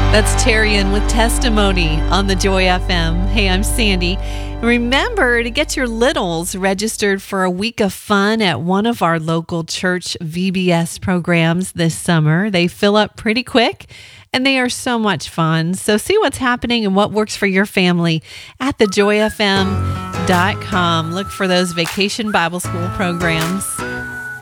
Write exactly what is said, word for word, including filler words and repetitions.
That's Terrian with Testimony on the Joy F M. Hey, I'm Sandy. Remember to get your littles registered for a week of fun at one of our local church V B S programs this summer. They fill up pretty quick and they are so much fun. So see what's happening and what works for your family at the joy f m dot com. Look for those Vacation Bible School programs.